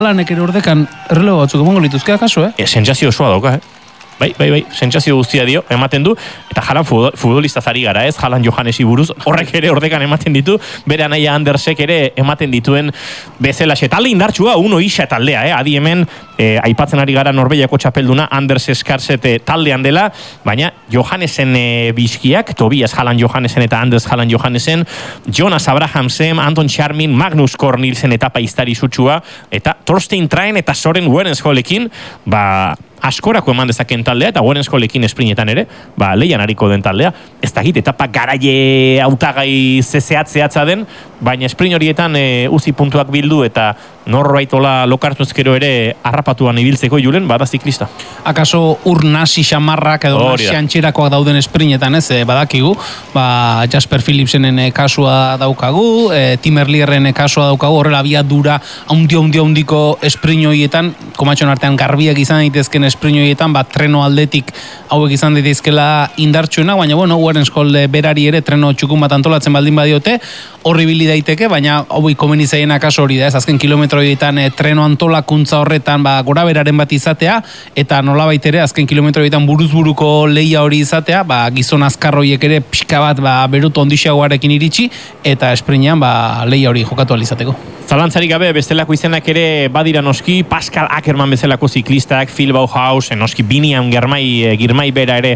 Lanek ere ordekan errelebo batzuk emongo lituzke akaso, Sentsazio osoa dauka, Bai, sentsazio guztia dio, ematen du, eta Jalan futbolista zari gara, ez? Jalan Johannesi buruz, horrek ere ordekan ematen ditu, bere anaia Andersek ere ematen dituen bezalaxe. Talde indartsua, uno isa taldea, Adi hemen, aipatzen ari gara Norvegiako txapelduna, Anders Skarsete taldean dela, baina Johannesen bizkiak, Tobias Jalan Johannesen eta Anders Jalan Johannesen, Jonas Abrahamsen, Anton Charmin, Magnus Cornilsen etapa iztari sutsua, eta Thorstein Train eta Soren Werenskolekin, askorako eman dezaken taldea, eta Werenskolekin esprinetan ere, leian hariko den taldea, ez dakit, etapa garaie hautagai zehatza den, baina esprin horietan uzi puntuak bildu, eta norbaitola lokartuzkero ere harrapatuan ibiltzeko Julen, bada ziklista. Akaso ur nasi xamarrak edo nasi antxerakoak dauden esprinetan, ez, badakigu, Jasper Philipsenen kasua daukagu, Tim Erlierren kasua daukagu, horrela abiadura haundiko esprin horietan, komatxon artean garbiak izan daitezken esprin horietan, treno aldetik hauek izan daitezkela indartsuena, baina Werenskol berari ere treno txukun bat antolatzen baldin badiote, horri bili daiteke, baina hauek komeni zaien akaso hori da, ez azken kilometroietan treno antolakuntza horretan gora beraren bat izatea, eta nolabait ere azken kilometroietan buruzburuko lehia hori izatea, gizon azkarroiek ere pixka bat berutu ondixagoarekin iritsi, eta esprinean lehia hori jokatu alizateko. Zalantzarik gabe, bestelako izenak ere badira noski, Pascal Ackermann bezalako ziklistak, Phil Bauhaus, noski Biniam Girmay bera ere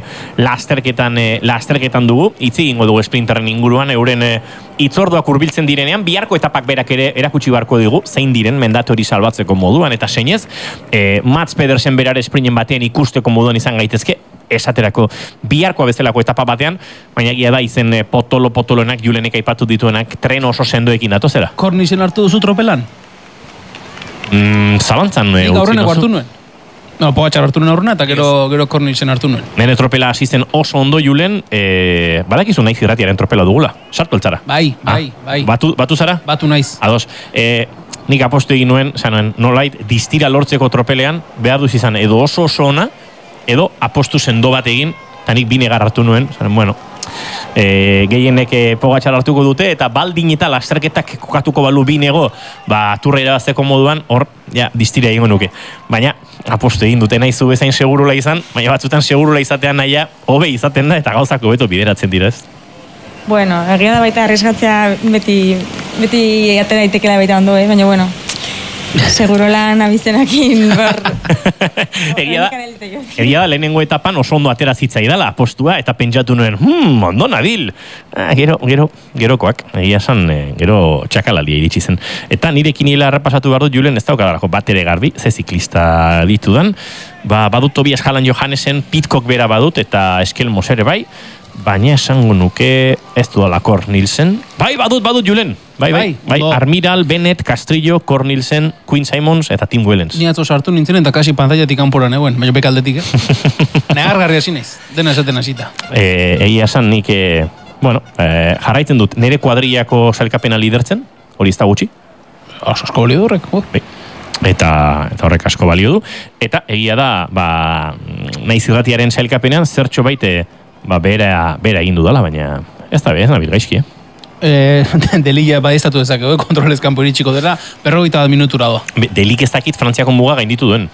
lasterketan dugu, itzi egingo dugu sprinterren inguruan, euren itzorduak hurbiltzen direnean, biharko etapak berak ere erakutsi barko digu, zein diren mendatori salbatzeko moduan, eta seinez, Mats Pedersen berare sprinten batean ikusteko moduan izan gaitezke, esaterako biharkoa bezalako etapa batean, baina egia da izen potoloenak Julenek aipatu dituenak tren oso sendoekin datozera. Cornisen hartu duzu tropelan? Zalantzan utzi duzu. Gaurreneko hartu nuen. Pogačar hartu nuen aurrena eta gero Cornisen hartu nuen. Nire tropela hasi zen oso ondo Julen, badakizu naiz irratiaren tropela dugula. Sartu eltzara. Bai. Batu zara? Batu naiz. Ados. Nik apostu egin nuen, nolait, distira lortzeko tropelean, behar duz izan edo oso ona, edo apostu sendo bat egin, eta nik binegar hartu nuen, gehienek Pogačar hartuko dute, eta baldin eta lasterketak kokatuko balu binego, turra irabazteko moduan, hor, distira egingo nuke. Baina, apostu egin dute nahi zu bezain segurula izan, baina batzutan segurula izatean nahia, hobe izaten da, eta gauzako beto bideratzen dira ez. Bueno, egia da baita arriskatzea beti atera daitekela baita ondo, baina bueno, segurolan abizenakin Egia da lehenengo etapan oso ondo atera zitzaidala apostua, eta pentsatu nuen, ondo nabil. Gerokoak, egia esan, gero txakalaldia iritsi zen. Eta nire kiniela errepasatu behar dut, Julen, ez daukadarako bat ere garbi, ze ziklista ditudan. Badut Tobias Jalan Johannesen, Pitcock bera badut, eta Eskel Mosere bai, baina esango nuke ez duela Cornilsen. Badut Julen. Bai. Armiral, Bennett, Castrillo, Cornilsen, Quinn Simons eta Tim Wellens. Ni atzo sartu nintzen eta kasi pantailatik kanporan eguen, baina bekaldetik, Negargarria zinez, dena esaten hasita. Egia esan nik, jarraitzen dut, nire kuadrillako sailkapena lidertzen, hori ez da gutxi. Asko balio du horrek, Eta horrek asko balio du. Eta egia da, naiz irratiaren sailkapenean, zertxo baite, bera egin dudala, baina ez da nabil gaizki, Delia badiztatu dezakegu, kontrolez kanpo iritsiko dela, 50 minutura doa. Delik ez dakit Frantziako muga gainditu duen.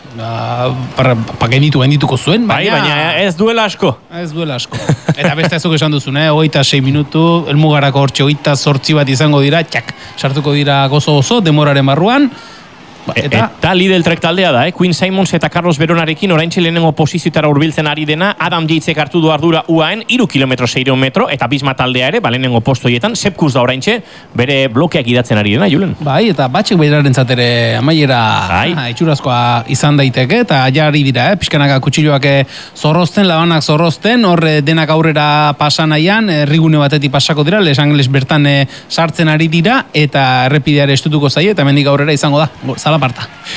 Gaindituko zuen, baina ez duela asko. Eta beste ezuk esan duzun, 26 minutu, elmugarako hortxe 28 bat izango dira, sartuko dira gozo demoraren barruan. Eta Lidl Trek taldea da, Quinn Simons eta Carlos Veronarekin oraintxe lehenengo posizioetara hurbiltzen ari dena, Adam Yatesek hartu du ardura UAen, 3 kilometro 600 metro, eta Bisma taldea ere, lehenengo postoietan, Sepkus da oraintxe, bere blokeak idatzen ari dena, Julen. Bai, eta batxek beraren zatere amaiera itxurazkoa izan daiteke, eta jari dira, pixkanaka kutxiloak zorrozten, labanak zorrozten, horre denak aurrera pasan aian, errigune batetik pasako dira, Les Angeles bertan sartzen ari dira, eta errepideare estutuko zaie, eta mendik aurrera izango da, zalaparta.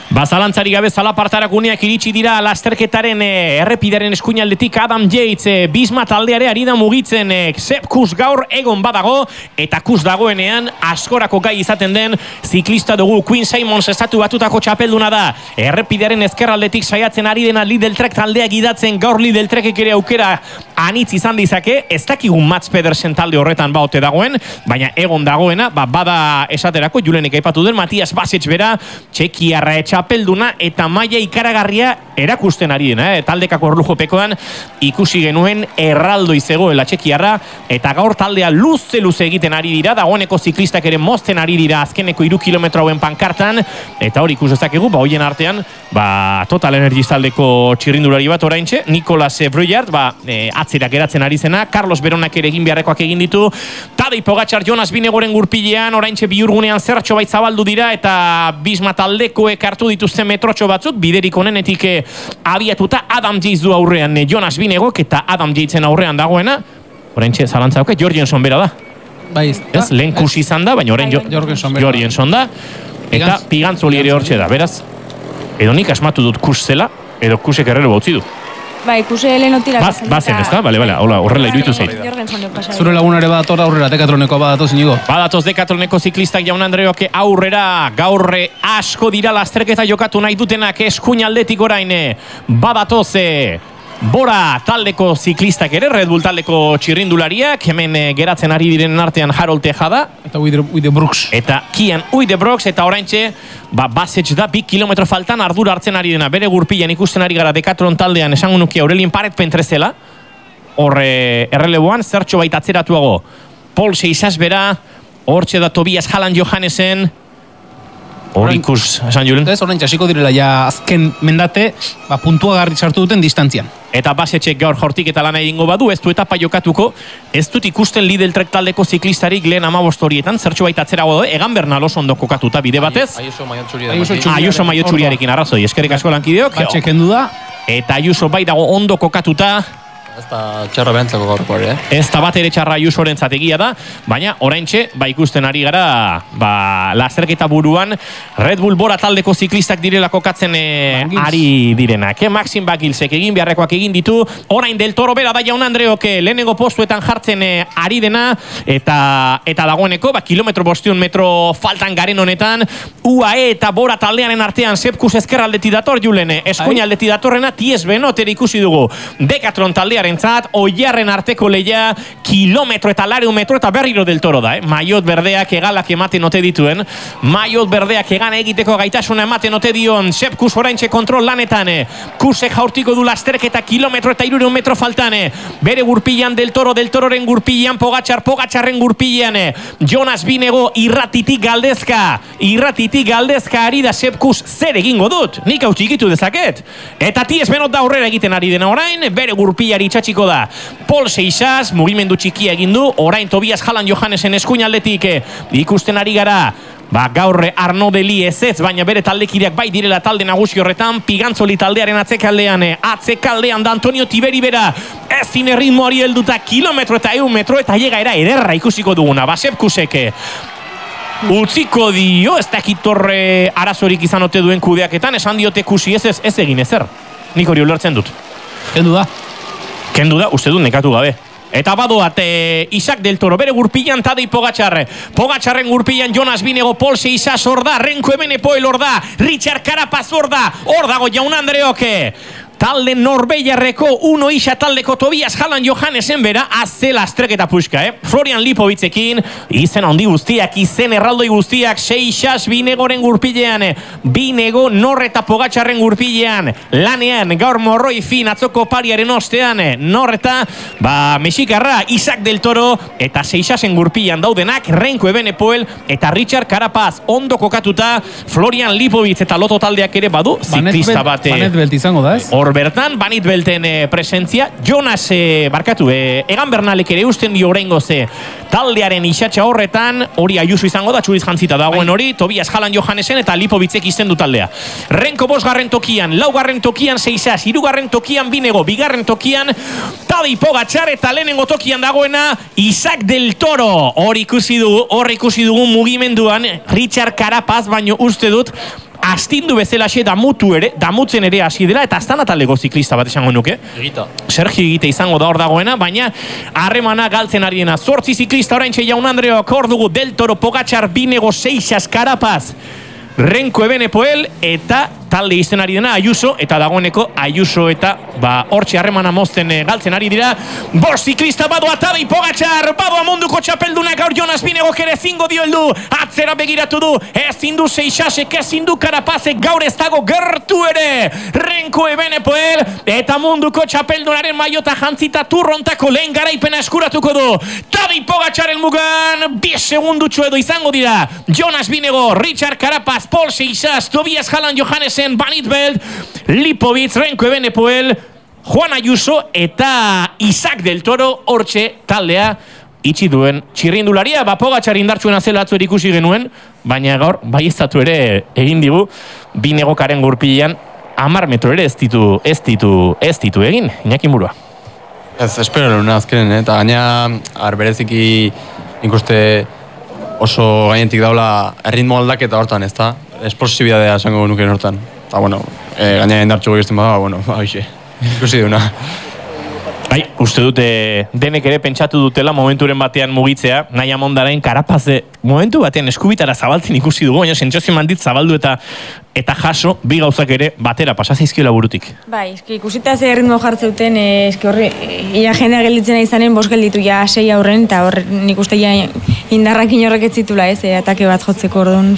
Bazalantzari gabe zalapartarakuneak iritsi dira lasterketaren errepidaren eskuinaldetik Adam Yates Bisma taldeare ari da mugitzen Sepp Kuss gaur egon badago eta Kuss dagoenean askorako gai izaten den ziklista dugu. Quinn Simmons estatu batutako txapelduna da. Errepidearen ezkerraldetik saiatzen ari dena Lidl Trek taldea gidatzen. Gaur Lidl Trekek ere aukera anitz izan dizake. Ez dakigun Mats Pedersen talde horretan baote dagoen, baina egon dagoena bada esaterako Julenek aipatu den Matias Basech bera txekiarra txapelduna eta maila ikaragarria erakusten ari dena. Taldekako erlujopekoan ikusi genuen erraldoi zegoela txekiarra eta gaur taldea luze egiten ari dira. Dagoeneko ziklistak ere mozten ari dira azkeneko 3 kilometro hauen pankartan eta hori ikus dezakegu, hoien artean Total Energies taldeko txirrindulari bat oraintxe, Nicolas Bruyard atzera geratzen ari zena, Carlos Beronak ere egin beharrekoak egin ditu, Tadej Pogačar Jonas Vinegoren gurpilean oraintxe bihurgunean zertxo bait zabaldu dira eta Bisma taldekoek hartu dituzten metrotxo batzuk, biderik onenetik abiatuta Adam Yates du aurrean Jonas Vinegok eta Adam Yatesen aurrean dagoena, oraintxe zalantza dauke, Jorgenson bera da. Ez, lehen Kuss izan da, baina orain Jorgenson da, eta Pigantzoli ere hortxe da, beraz, edo nik asmatu dut Kuss zela, edo Kussek errelo bautzi du. Kusse lehenotik bazen, ez da? Bale, horrela iruditu zait. Zure lagunare badator aurrera, Decathloneko badatoz inigo? Badatoz Decathloneko ziklistak Jaun Andreok aurrera, gaurre asko dira lasterketa jokatu nahi dutenak eskuinaldetik orain, badatoz Bora taldeko ziklistak ere, Red Bull taldeko txirrindulariak, hemen geratzen ari diren artean Harold Tejada. Eta Uide Brooks. Eta Kian Uide Brooks, eta oraintxe, Basech da 2 kilometro faltan ardura hartzen ari dena. Bere gurpilan ikusten ari gara Decathlon taldean, esango nuke Aurelien Paret Pentrezela. Horre erreleboan, zertxo baita atzeratuago. Paul Seixas bera, hortxe da Tobias Halland Johannesen, hor ikus, esan Julen? Ez, orain txasiko direla ja azken mendate, puntua garri sartu duten distantzian. Eta Basechek gaur jortik eta lana egingo badu, ez du etapa jokatuko, ez dut ikusten Lidl Trek taldeko ziklistarik lehen 15 horietan, zertxo baita atzerago da, Egan Bernal oso ondo kokatuta bide batez. Ayuso Maiotxuriarekin arrazoi, eskerrik asko lankideok. Batxe kendu da. Eta Ayuso bai dago ondo kokatuta. Ez da txarra behantzako gaurko hori, Ez da bat ere txarra Ayusoren zategia da, baina oraintxe, ikusten ari gara, lasterketa buruan, Red Bull Bora taldeko ziklistak direla kokatzen ari direnak. Maxim Bagilsek egin beharrekoak egin ditu, orain Del Toro bera da Jaun Andreok lehenengo postuetan jartzen ari dena, eta dagoeneko, kilometro 500 metro faltan garen honetan, UAE eta Bora taldearen artean Sepp Kuss ezkerraldetik dator Julen, eskuinaldetik datorrena Ties Benoit ere ikusi dugu, Decathlon taldea oiarren arteko leia, kilometro eta metro eta berriro Del Toro da, Maiot berdeak egalak ematen ote dituen, Maiot berdeak egan egiteko gaitasuna ematen ote dion, Sepp Kuss oraintxe kontrol lanetan, Kussek jaurtiko du lasterketa kilometro eta 300 metro faltan, bere gurpilan Del Tororen gurpilan Pogačarren gurpilan, Jonas Vinego irratitik galdezka ari da Sepp Kuss, zer egingo dut, nik hau txikitu dezaket, eta Ties Benoit da aurrera egiten ari dena orain, bere gurpilari itxatxiko da Paul Seixas, mugimendu txikia egin du, orain Tobias Halland Johannesen eskuinaldetik ikusten ari gara, gaur Arnaud Deli ez, baina bere taldekideak bai direla talde nagusi horretan, Pigantzoli taldearen atzekaldean da Antonio Tiberi bera, ezin erritmoari helduta kilometro eta 100 metro eta llegaera ederra ikusiko duguna, Sepp Kussek utziko dio, ez dakitorre arazorik izan ote duen kudeaketan, esan diote Kussi ez egin ezer, nik hori ulertzen dut. Kendu da, uste dut nekatu gabe. Eta badoat Isaac Del Toro, bere gurpilan Tadej Pogačarren gurpilan Jonas Vinego, Paul Seixas hor da, Renko Ebenepoel hor da, Richard Carapaz hor da, hor dago Jaun Andreok. Talde Norbeiarreko uno isa taldeko Tobias Halland Johannesen bera azze lastreketa puxka, Florian Lipovitzekin, izen handi guztiak, izen erraldoi guztiak, Seixas Vinegoren gurpilean, Vinego Nor eta Pogačarren gurpilean, lanean, gaur morroi fin atzoko pariaren ostean, Nor eta, mexikarra, Isaac Del Toro, eta Seixasen gurpilean daudenak, Renko Ebenepoel, eta Richard Carapaz, ondo kokatuta, Florian Lipovitz eta Loto taldeak ere badu, ziklista bate. Banet Belt izango da, ez? Bertan, Banit Belten presentzia, Jonas, Egan Bernalek ere usten dio oraingo taldearen isatxa horretan, hori Ayuso izango da, txuriz jantzita dagoen hori, Tobias Halland Johannesen eta Lipovitzek izten du taldea. Renko 5. tokian, 4. tokian Seixas, 3. tokian Vinego, 2. tokian Tadej Pogačar eta lehenengo tokian dagoena Isaac Del Toro. Hor ikusi dugu mugimenduan Richard Carapaz, baino uste dut astindu bezalaxe damutzen ere hasi dela, eta aztan atalego ziklista bat esango nuke. Egita. Sergio Egite izango da hor dagoena, baina harremana galtzen ari dena. 8 ziklista oraintxe Jaun Andreok hor dugu, Del Toro, Pogačar, Binego, Seixas, Carapaz, Renko Ebenepoel, eta talde izten ari dena Ayuso, eta dagoeneko Ayuso eta hortxe harremana mozten galtzen ari dira. 5 ziklista badoa Tadej Pogačar, badoa munduko txapeldunak gaur Jonas Binegok ere ezingo dio heldu, atzera begiratu du, ezin du Seixasek, ezin du Carapazek, gaur ez dago gertu ere Renko Ebenepoel, eta munduko txapeldunaren maiota jantzita turrontako lehen garaipena eskuratuko du. Tadej Pogačaren mugan 2 segundutxo edo izango dira Jonas Binego, Richard Carapaz, Paul Seixas, Tobias Hallan Johannesen, Van Itbelt, Lipovic, Renko Ebenepoel, Juan Ayuso eta Isaac Del Toro hortxe taldea itxi duen txirrindularia. Pogačar indartsuena zela atzo ikusi genuen, baina gaur baieztatu ere egin digu Binegokaren gurpilean 10 metro ere ez ditu egin, Iñaki Murua. Ez, espero lehuna azkenen, eta gaina bereziki ikuste oso gainetik daula erritmo aldaketa hortan, ez da? Esplosibidadea esango nuken hortan. Eta, bueno, gaina indartxo gehizten bada, bueno, haixe, ikusi duna. Bai, uste dute denek ere pentsatu dutela momenturen batean mugitzea, nahi amondaren Carapaze momentu batean eskubitara zabaltzen ikusi dugu, baina sentsazio mandit zabaldu eta jaso, bi gauzak ere batera pasazaizkiola burutik. Bai, ikusita ze ritmo jartzeuten, horre, ia jendea gelditzen izanen 5 gelditu ja 6 aurren, eta hor nik uste ja indarrak inorrek ez zitula, atake bat jotzeko orduan.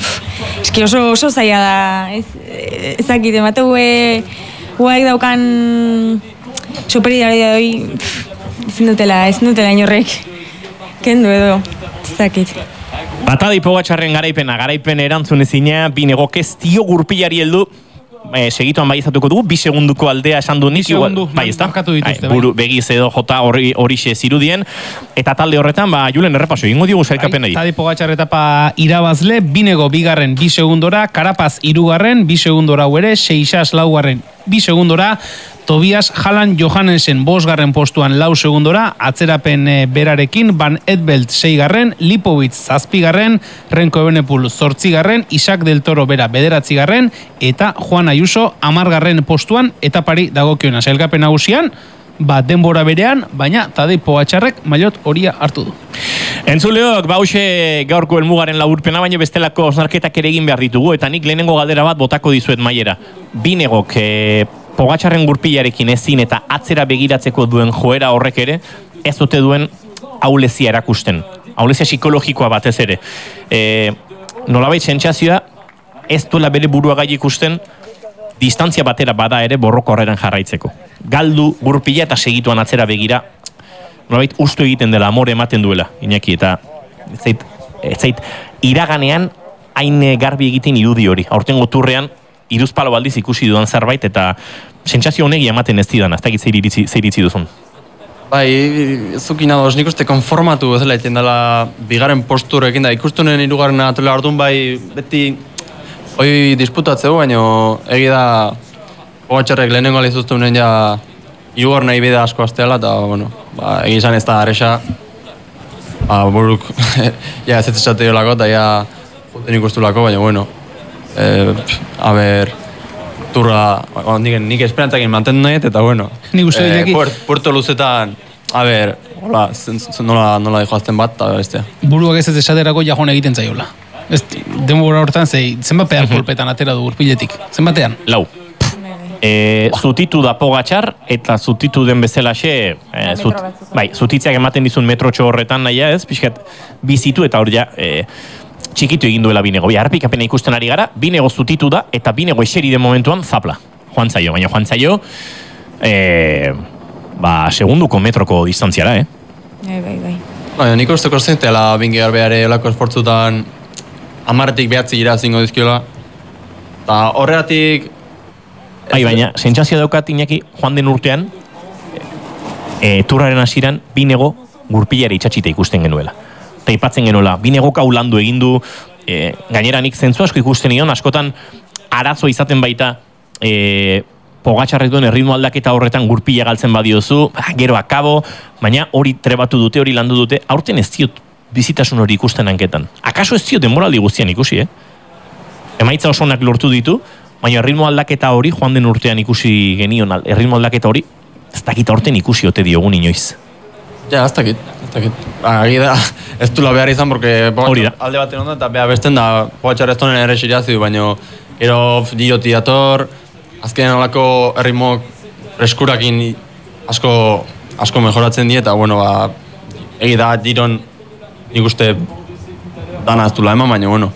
Oso zaila da, ezakit, emateu guaik daukan superioridade hori ezin dutela inorrek kendu edo, ezakit. Tadej Pogačarren garaipen erantzunezina, Binegok ez dio gurpilari heldu, segituan baieztatuko dugu, 2 segunduko aldea esan du nik. 2 segundu, markatu dituzte. Begiz edo jota horixe zirudien, eta talde horretan, Julen errepaso, ingo diogu sailkapenei. Tadej Pogačar etapa irabazle, Binego 2. 2 segundora, Carapaz 3. 2 segundora ere, Seixas 4. 2 segundora, Tobias Hallan Johannesen 5. postuan 4 segundora, atzerapen berarekin, Van Itbelt 6. Lipovic 7. Renko Ebenepoel 8. Isaac Del Toro bera 9. eta Juan Ayuso 10. postuan etapari dagokiona. Sailkapen nagusian, denbora berean, baina Tadej Pogačarrek maillot horia hartu du. Entzuleok, hauxe gaurko helmugaren laburpena, baina bestelako osnarketak ere egin behar ditugu, eta nik lehenengo galdera bat botako dizuet maiera. Binegok Pogačarren gurpilarekin ezin eta atzera begiratzeko duen joera horrek ere, ez dute duen aulezia erakusten. Aulezia psikologikoa batez ere. Nolabait sentsazioa, ez duela bere burua gai ikusten, distantzia batera bada ere borroko horreran jarraitzeko. Galdu gurpila eta segituan atzera begira, nolabait ustu egiten dela, amore ematen duela, Iñaki, eta ez zait iraganean hain garbi egiten irudi hori. Aurtengo turrean, iruzpalo baldiz ikusi dudan zerbait, eta sentsazio honegi ematen ez didan, ez dakit zer iritzi duzun. Bai, zukin ados, nik uste konformatu bezala egiten dela 2. posturekin da, ikustunen 3. atola orduan bai beti hoi disputatzeu, baina egi da Pogačarrek lehenengo alizuztunen ja 3. nahi bide asko azteala, eta bueno, egi izan ez da arresa, buruk ja ez etxate jolako, eta ja juten ikustulako, baina bueno, turra, nik esperantzakin mantendu nahi, eta bueno, puerto luzetan, nola dijoazten bat, eta bestea. Buruak ez esaterako jajón egiten zaiola. Denbora hortan, zenbat pedal kolpetan atera du gurpiletik? Zenbatean? 4. Zutitu da Pogačar, eta zutitu den bezalaxe, zutitzeak ematen dizun metrotxo horretan nahia ez, pixkat bizitu eta hor ja, txikitu egin duela Binego. Harpikapena ikusten ari gara, Binego zutitu da, eta Binego eseri den momentuan zapla. Joan zaio, baina joan zaio, segunduko metroko distantziara, Bai. Nik uste konstentela Bingear behare olako esportzutan 10-tik 9 gira zingo dizkiola. Eta horregatik... baina, sentsazioa daukat, Iñaki, joan den urtean, turraren hasieran Binego gurpilare itxatxita ikusten genuela. Eta ipatzen genuela, Binegok hau landu egin du, gainera nik zentzu asko ikusten nion, askotan arazo izaten baita Pogačarrek duen erritmo aldaketa horretan gurpila galtzen badiozu, gero akabo, baina hori trebatu dute, hori landu dute, aurten ez diot bizitasun hori ikusten hanketan. Akaso ez diot denboraldi guztian ikusi, emaitza oso onak lortu ditu, baina erritmo aldaketa hori, joan den urtean ikusi genion, erritmo aldaketa hori, ez dakit aurten ikusi ote diogun inoiz. Ja, ez dakit. Agi da, ez du behar izan, porque alde baten ondo, eta beha besten da, Pogačar ez tonen ere siriazi du, baina gero giroti dator, azkenean olako erritmo preskurakin asko mejoratzen die, eta bueno, egi da, giron nik uste dana ez dula eman, baina bueno,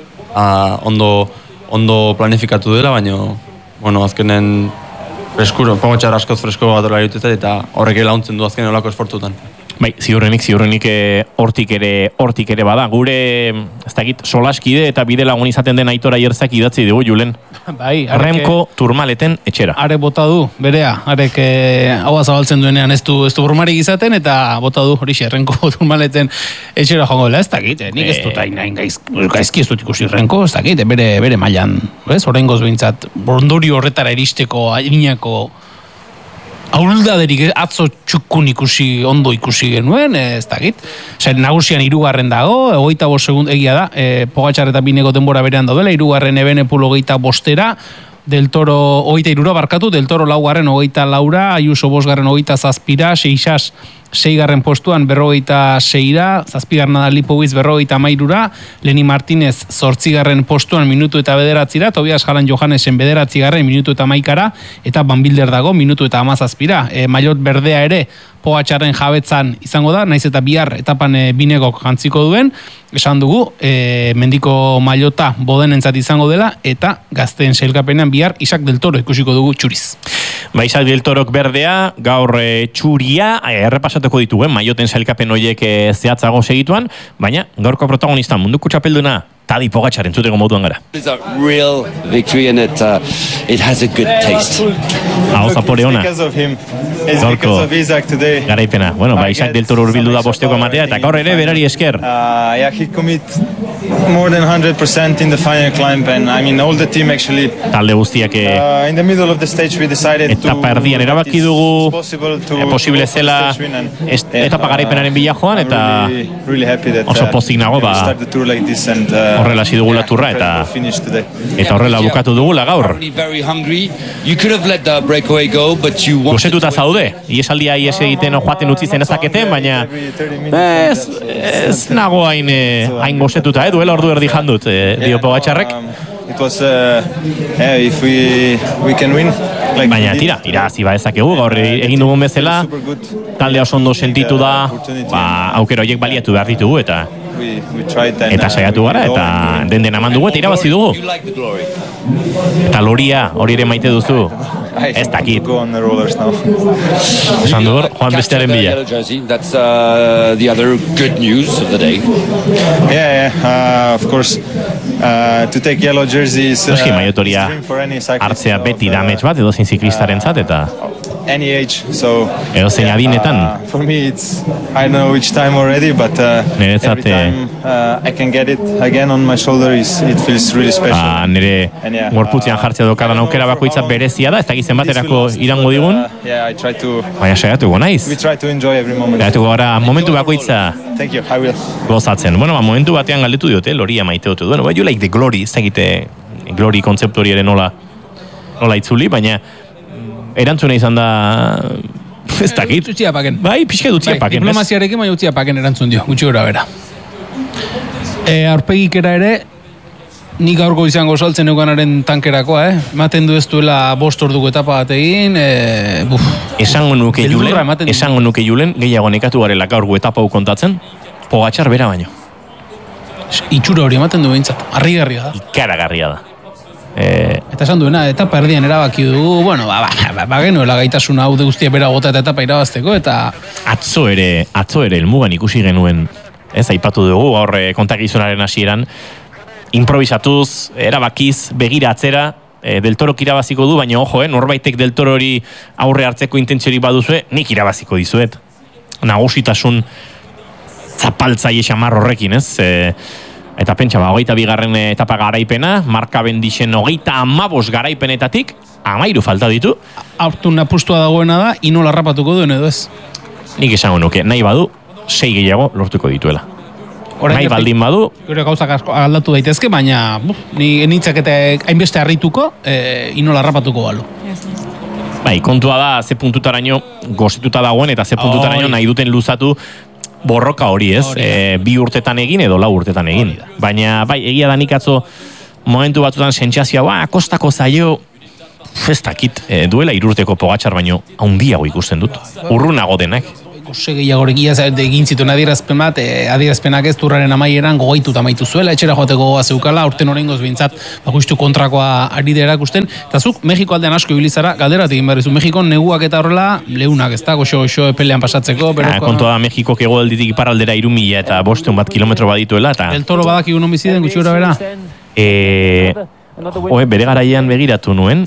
ondo planifikatu dela, baina bueno, azkenen Pogačar askoz fresko bat dela irutete, eta horrek launtzen du azkenen olako esportutan. Bai, ziurrenik hortik ere bada. Gure, ez dakit, solaskide eta bide lagun izaten den Aitor Aierzak idatzi dugu, Julen. Bai, Remko Turmaleten etxera. Are bota du, berea. Arek haua zabaltzen duenean ez du burmarik izaten, eta bota du horixe, Remko Turmaleten etxera joango dela, ez dakit. Nik ez dut hain gaizki ez dut ikusi Remko, ez dakit, bere mailan. Horrengoz behintzat, ondori horretara iristeko, adinako auldaderik atzo txukun ondo ikusi genuen, ez dakit. Nagusian 3. dago, 25 segundo egia da, Pogačar eta Bineko denbora berean daudela, 3. Ebenepul 25 Del Toro 23 barkatu, Del Toro 4. 24, Ayuso 5. 27, Seixas 6. postuan 46, 7. da Lipovic 53, Leni Martinez 8. postuan minutu eta 9, Tobias Jalan Johannesen 9. minutu eta 11, eta Van Bilder dago minutu eta 17. Maillot berdea ere Pogačarren jabetzan izango da, naiz eta bihar etapan Binegok jantziko duen, esan dugu, mendiko maillota bodenentzat izango dela, eta gazteen sailkapenean bihar Isak Del Toro ikusiko dugu txuriz. Ba, Isak Del Torok berdea, gaur txuria, errepasatuko dituen, mailloten sailkapen horiek zehatzago segituan, baina gaurko protagonista munduko txapelduna, Tadej Pogačar entzuteko moduan gara. It's a real victory and it has a good taste. Hau zapore ona. Gaurko garaipena. Bueno, ba, Isak Del Toro urbildu da bosteko ematea, eta gaur ere berari esker. Yeah, he commit more than 100% in the final climb, and I mean all the team actually. Talde guztiak in the middle of the stage we decided etapa erdian erabaki dugu posible zela etapa garaipenaren bila joan, eta oso pozik nago, ba, horrela hasi dugula turra, eta horrela bukatu dugula gaur. Gosetuta zaude, iesaldia ies egiten joaten utzi zen ezaketen, baina ez nago hain gosetuta, duela ordu erdi jandut, dio Pogačarrek. It was if we can win. Baina tira hasi ezakegu, gaur egin dugun bezala, talde oso ondo sentitu da, aukera horiek baliatu behar ditugu, eta saiatu gara, eta den eman dugu, eta irabazi dugu. Eta loria, hori ere maite duzu. Ez dakit. Esan dugu, joan bestearen bila. That's the other good news of the day. Yeah, of course. To take yellow jersey is maiotoria hartzea beti damage bat, edo zein ziklistaren zat, eta any age, so edo zein adinetan. For me it's I don't know which time already, but every time I can get it again on my shoulder, it feels really special. Nire gorputzean jartzea dokadan aukera bakoitza berezia da, ez dakit zenbaterako irango digun, baina saiatuko naiz. We try to enjoy every moment. Saiatuko gara momentu bakoitza Thank you, I will. Gozatzen. Bueno, momentu batean galdetu diote, loria maite dute. Bueno, you like the glory, ez dakite glory kontzeptu hori ere nola itzuli, baina erantzuna izan da, ez dakit. Utziapaken. Bai, pixke dutziapaken. Diplomaziarekin bai utziapaken erantzun dio, gutxi gora bera. Aurpegikera ere, nik gaurko izango saltzen euganaren tankerakoa, Ematen du ez duela 5 orduko etapa bat egin, Esango nuke Julen, gehiago nekatu garela gaurko etapa hau kontatzen, Pogačar bera baino. Itxura hori ematen du behintzat, harrigarria da. Ikaragarria da. Eta esan duena, etapa erdian erabaki dugu, bueno, genuela gaitasun hau de guztia bera gota eta etapa irabazteko, eta Atzo ere helmugan ikusi genuen, ez aipatu dugu, gaur kontakizunaren hasieran, improvisatuz, erabakiz, begira atzera, Del Torok irabaziko du, baina ojo, norbaitek Del Toro hori aurre hartzeko intentziorik baduzue, nik irabaziko dizuet. Nagusitasun zapaltzaile xamar horrekin, ez? Eta pentsa, 22. etapa garaipena, Marka Bendixen 35 garaipenetatik, 13 falta ditu. Aurtun apustua dagoena da, inola rapatuko duen edo ez? Nik esango nuke, nahi badu, 6 gehiago lortuko dituela. nahi baldin badu. Gure gauzak asko aldatu daitezke, baina ni nitzak eta hainbeste harrituko, inola harrapatuko balu. Bai, kontua da, ze puntutaraino gozituta dagoen, eta ze puntutaraino nahi duten luzatu borroka hori, ez? 2 urtetan egin edo 4 urtetan egin. Baina, bai, egia da nik atzo momentu batzutan sentsazioa, kostako zaio, ez dakit, duela 3 urteko Pogačar baino, handiago ikusten dut. Urrunago denak. Gose gehiagorekia egin zituen adierazpen bat, adierazpenak ez Tourraren amaieran gogaituta amaitu zuela, etxera joateko gogoa zeukala, urten oraingoz behintzat, justu kontrakoa ari da erakusten. Eta zuk, Mexiko aldean asko ibilizara, galderatik egin behar dizu, Mexikon neguak eta horrela, leunak ez da, goxo epelean pasatzeko. Kontua da, Mexikok hegoaldetik iparraldera 3.000 eta 500 kilometro badituela. El Toro badakigu non bizi den, gutxi gora bera? Bere garaian begiratu nuen,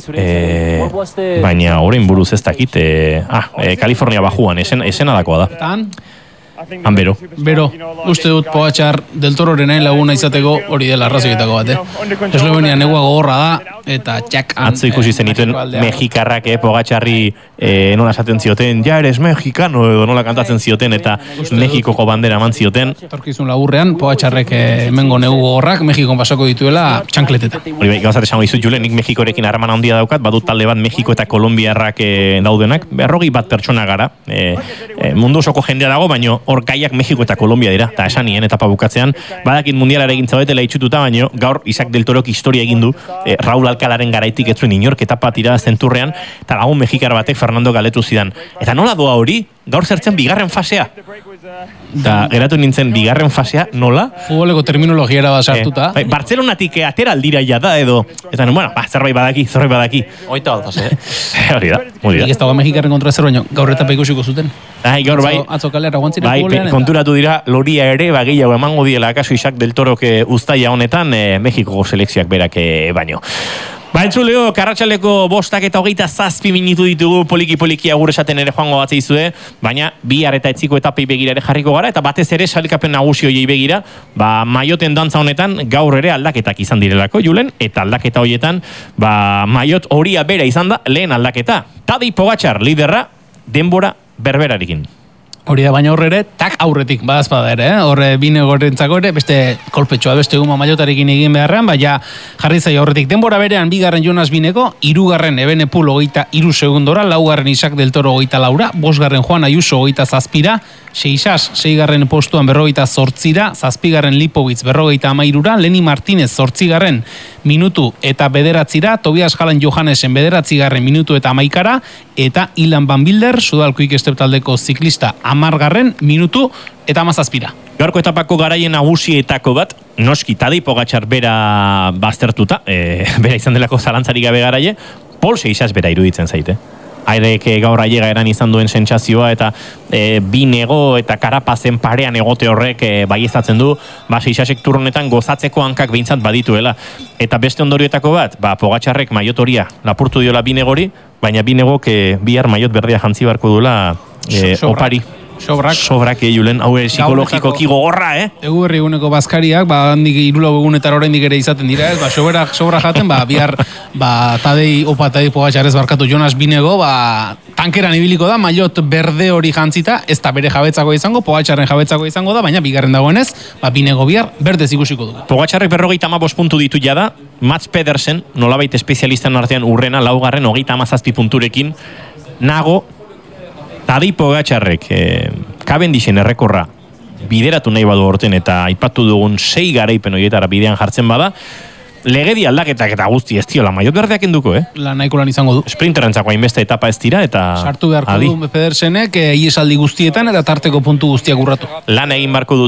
baina orain buruz ez dakit, Kalifornia bajuan, esena dakoa da. Tan? Bero. Uste dut Pogačar Del Tororen laguna izateko hori dela arrazoietako bat, Eslovenia negua gogorra da, eta txak. Atzo ikusi zenituen mexikarrak Pogačarri nola esaten zioten, ja eres mexicano, edo nola kantatzen zioten, eta Mexikoko bandera eman zioten. Torkizun laburrean, Pogačarrek hemengo negu gogorrak, Mexikon pasako dituela txankletetan. Hori bai, gauzat esango dizut, Julen, nik Mexikorekin harreman handia daukat, badut talde bat Mexiko eta Kolombiarrak daudenak, 40 pertsona gara, mundu osoko jendea dago, baino hor gaiak Mexiko eta Kolombia dira, eta esan nien etapa bukatzean, badakit mundialara egin zaudetela itxututa, baino gaur Isaac Del Torok historia egin du, Raul Alcalaren garaitik etzuen inork etapa tira zenturrean, eta lagun mexikar batek Fernando galetu zidan. Eta nola doa hori, gaur zertzen bigarren fasea. Eta geratu nintzen bigarren fasea, nola? Futboleko terminologiara bat sartuta. Bartzelonatik atera aldira ja da, edo, eta bueno, zerbait badaki. Oita bat fase, Hori da. Nik ez dago Mexikarren kontra zer, baino gaur etapa ikusiko zuten. Gaur bai. Atzo kalera guantzira futbolean. Konturatu dira, Loria ere, gehiago emango diela, akaso Isaac Del Torok uztaia honetan, Mexikoko selekzioak berak baino. Entzuleo, Karratxaleko 5:27 minutu ditugu, poliki agur esaten ere joango bat zeizue, baina bihar eta etziko etapei begira ere jarriko gara, eta batez ere sailkapen nagusi horiei begira, maioten dantza honetan gaur ere aldaketak izan direlako, Julen, eta aldaketa horietan, maiot horia bera izan da, lehen aldaketa. Tadej Pogačar, liderra, denbora berberarekin. Hori da, baina horre ere, tak aurretik, badazpada ere, horre bine gorrentzako ere, beste kolpetsua, beste guma maiotarekin egin beharrean, baina jarri zaio horretik. Denbora berean, 2. Jonas Bineko, 3. Ebenepul 23 segundora, 4. Isaac Del Toro 24, 5. Juan Ayuso 27, 6. postuan 48ra, 7. Lipovitz 53ra, Leni Martinez 8. minutu eta 9ra, Tobias Jalan Johannesen 9. minutu eta 11ra, eta Ilan Van Bilder, Sudal-Quick Step taldeko ziklista 10. minutu eta 17ra. Gaurko etapako garaien nagusietako bat, noski Tadej Pogačar bera baztertuta, bera izan delako zalantzarik gabe garaie, Pol Seixas bera iruditzen zaite. Airek gaur ailega eran izan duen sentsazioa eta Binego eta Karapazen parean egote horrek baieztatzen du, Seixasek turronetan gozatzeko hankak behintzat badituela. Eta beste ondorioetako bat, Pogačarrek maiot horia lapurtu diola Binegori, baina Binegok bihar maiot berdea jantzi barko duela opari. Sobrak Julen, hau psikologikoki gogorra, Egu berri eguneko bazkariak, handik 3 egunetara oraindik ere izaten dira, sobra jaten, bihar, Tadej Pogačar ez barkatu Jonas Binego, tankeran ibiliko da, maiot berde hori jantzita, ez da bere jabetzako izango, Pogačarren jabetzako izango da, baina bigarren dagoenez, Binego bihar berdez ikusiko dugu. Pogačarrek 55 puntu ditu jada, Mats Pedersen, nolabait espezialistan artean urrena, 4. 37 punturekin, nago, Tadej Pogačarrek Cavendishen errekorra bideratu nahi badu horten eta aipatu dugun 6 garaipen horietara bidean jartzen bada, legedi aldaketak eta guzti ez diola maiot berdeak enduko, Nahiko lan izango du. Sprinterentzako hainbeste etapa ez dira eta sartu beharko du Pedersenek iesaldi guztietan eta tarteko puntu guztiak urratu. Lan egin barko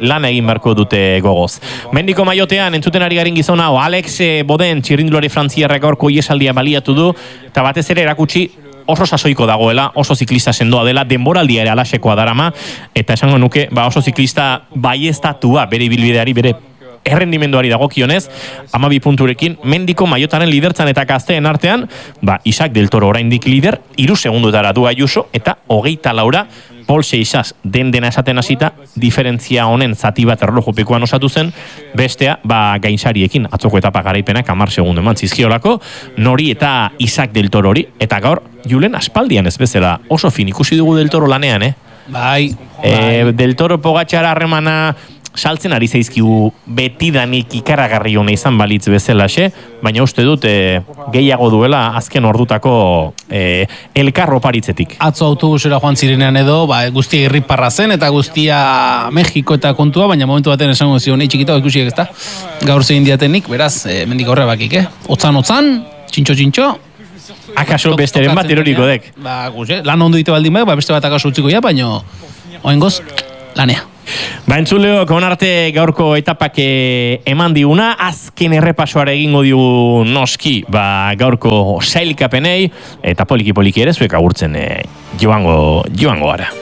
dute gogoz. Mendiko maiotean entzuten ari garin gizona Alex Boden txirrindulari frantziarrak gaurko iesaldia baliatu du eta batez ere erakutsi oso sasoiko dagoela, oso ziklista sendoa dela, denboraldia ere alasekoa darama, eta esango nuke, oso ziklista baieztatua bere ibilbideari, bere errendimenduari dagokionez, 12 punturekin, Mendiko maiotaren lidertzan eta gazteen artean, Isaac Del Toro oraindik lider, 3 segundotara du Ayuso, eta 24 Pol Seixas dena esaten hasita, diferentzia honen zati bat erlojupikoan osatu zen, bestea, gainsariekin, atzoko etapa garaipenak 10 segundu eman zizkiolako, nori eta Isaac Del Toro hori, eta gaur, Julen aspaldian ez bezala, oso fin ikusi dugu Del Toro lanean, Bai. Del Toro Pogačar harremana saltzen ari zaizkigu betidanik ikaragarri hona izan balitz bezalaxe, baina uste dut gehiago duela azken ordutako elkarro paritzetik. Atzo autobusera joan zirenean edo, guztia irriparra zen eta guztia Mexiko eta kontua, baina momentu baten esango zion, nahi txikito ikusiek ezta, gaur zein diatenik, beraz, mendik horre bakik, Otzan, txintxo, akaso besteren bat eroriko dek. Lan ondo dite baldin beste bat akaso utziko ja, baina oengoz, lanea. Entzuleo, konarte gaurko etapak eman diguna, azken errepasoara egingo digu noski, gaurko sailkapenei, eta poliki ere zuek agurtzen joango gara.